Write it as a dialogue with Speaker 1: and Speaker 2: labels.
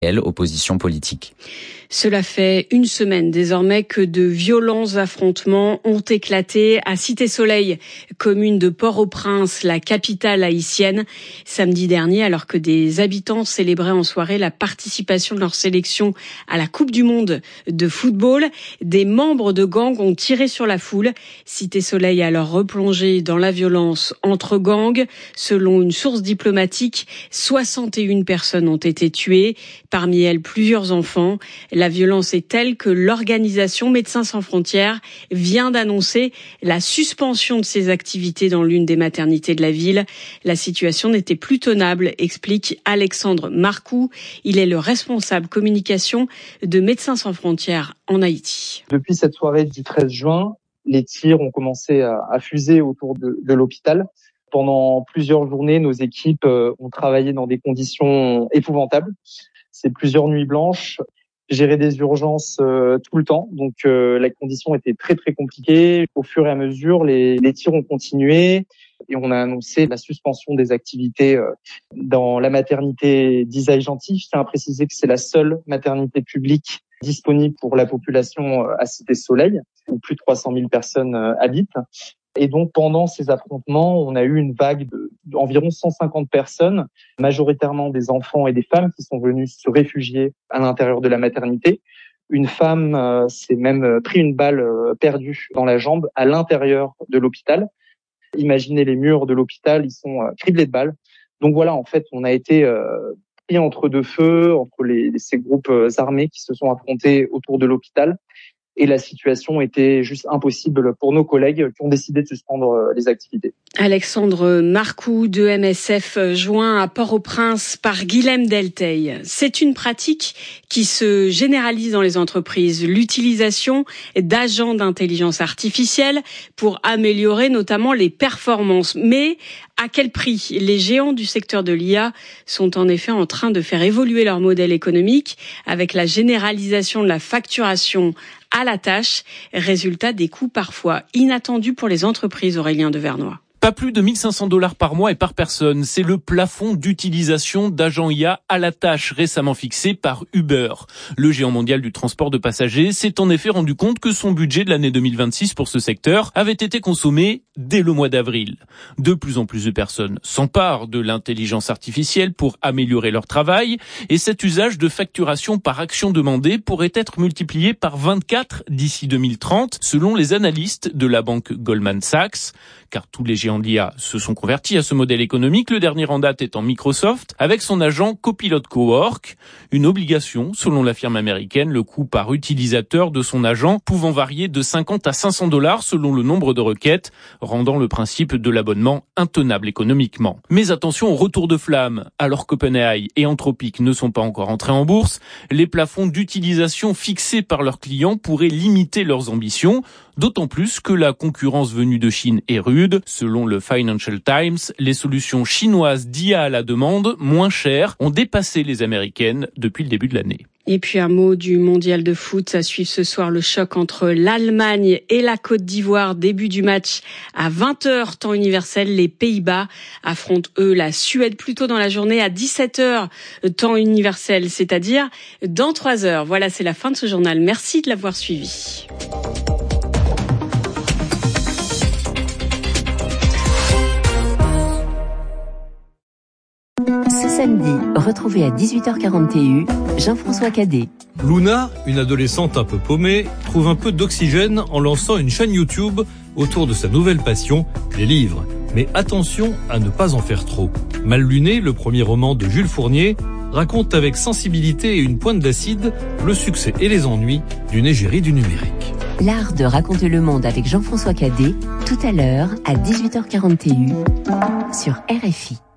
Speaker 1: opposition politique.
Speaker 2: Cela fait une semaine désormais que de violents affrontements ont éclaté à Cité-Soleil, commune de Port-au-Prince, la capitale haïtienne. Samedi dernier, alors que des habitants célébraient en soirée la participation de leur sélection à la Coupe du Monde de football, des membres de gangs ont tiré sur la foule. Cité-Soleil a alors replongé dans la violence entre gangs. Selon une source diplomatique, 61 personnes ont été tuées, parmi elles plusieurs enfants. La violence est telle que l'organisation Médecins sans frontières vient d'annoncer la suspension de ses activités dans l'une des maternités de la ville. La situation n'était plus tenable, explique Alexandre Marcoux. Il est le responsable communication de Médecins sans frontières en Haïti.
Speaker 3: Depuis cette soirée du 13 juin, les tirs ont commencé à fuser autour de l'hôpital. Pendant plusieurs journées, nos équipes ont travaillé dans des conditions épouvantables. C'est plusieurs nuits blanches. Gérer des urgences tout le temps, donc la condition était très très compliquée. Au fur et à mesure, les tirs ont continué et on a annoncé la suspension des activités dans la maternité d'Isaïe-Gentil. Je tiens à préciser que c'est la seule maternité publique disponible pour la population à Cité-Soleil, où plus de 300 000 personnes habitent. Et donc, pendant ces affrontements, on a eu une vague d'environ 150 personnes, majoritairement des enfants et des femmes qui sont venus se réfugier à l'intérieur de la maternité. Une femme s'est même pris une balle perdue dans la jambe à l'intérieur de l'hôpital. Imaginez les murs de l'hôpital, ils sont criblés de balles. Donc voilà, en fait, on a été pris entre deux feux, entre ces groupes armés qui se sont affrontés autour de l'hôpital. Et la situation était juste impossible pour nos collègues qui ont décidé de suspendre les activités.
Speaker 2: Alexandre Marcoux de MSF, joint à Port-au-Prince par Guilhem Delteil. C'est une pratique qui se généralise dans les entreprises. L'utilisation d'agents d'intelligence artificielle pour améliorer notamment les performances. Mais à quel prix ? Les géants du secteur de l'IA sont en effet en train de faire évoluer leur modèle économique avec la généralisation de la facturation à la tâche, résultat des coûts parfois inattendus pour les entreprises, Aurélien Devernois.
Speaker 4: Pas plus de 1 500 $ par mois et par personne. C'est le plafond d'utilisation d'agents IA à la tâche récemment fixé par Uber. Le géant mondial du transport de passagers s'est en effet rendu compte que son budget de l'année 2026 pour ce secteur avait été consommé dès le mois d'avril. De plus en plus de personnes s'emparent de l'intelligence artificielle pour améliorer leur travail et cet usage de facturation par action demandée pourrait être multiplié par 24 d'ici 2030 selon les analystes de la banque Goldman Sachs. Car tous les géants de l'IA se sont convertis à ce modèle économique. Le dernier en date étant Microsoft, avec son agent Copilot Cowork. Une obligation, selon la firme américaine, le coût par utilisateur de son agent pouvant varier de 50 à 500 $ selon le nombre de requêtes, rendant le principe de l'abonnement intenable économiquement. Mais attention au retour de flamme. Alors qu'OpenAI et Anthropic ne sont pas encore entrés en bourse, les plafonds d'utilisation fixés par leurs clients pourraient limiter leurs ambitions, d'autant plus que la concurrence venue de Chine est rude. Selon le Financial Times, les solutions chinoises d'IA à la demande, moins chères, ont dépassé les américaines depuis le début de l'année.
Speaker 2: Et puis un mot du mondial de foot, ça suit ce soir le choc entre l'Allemagne et la Côte d'Ivoire. Début du match à 20h, temps universel. Les Pays-Bas affrontent eux la Suède plus tôt dans la journée à 17h, temps universel, c'est-à-dire dans 3 heures. Voilà, c'est la fin de ce journal. Merci de l'avoir suivi.
Speaker 5: Ce samedi, retrouvez à 18h40 TU Jean-François Cadet.
Speaker 6: Luna, une adolescente un peu paumée, trouve un peu d'oxygène en lançant une chaîne YouTube autour de sa nouvelle passion, les livres. Mais attention à ne pas en faire trop. Mal luné, le premier roman de Jules Fournier, raconte avec sensibilité et une pointe d'acide le succès et les ennuis d'une égérie du numérique.
Speaker 5: L'art de raconter le monde avec Jean-François Cadet, tout à l'heure à 18h40 TU sur RFI.